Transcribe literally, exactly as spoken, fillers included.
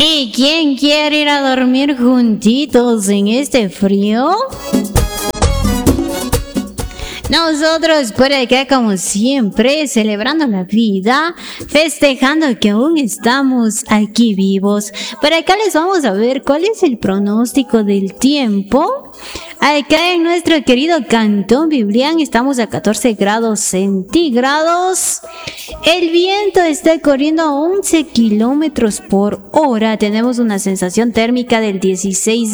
¿Y quién quiere ir a dormir juntitos en este frío? Nosotros por acá, como siempre, celebrando la vida, festejando que aún estamos aquí vivos. Por acá les vamos a ver cuál es el pronóstico del tiempo. Acá en nuestro querido Cantón Biblián estamos a catorce grados centígrados. El viento está corriendo a once kilómetros por hora. Tenemos una sensación térmica del dieciséis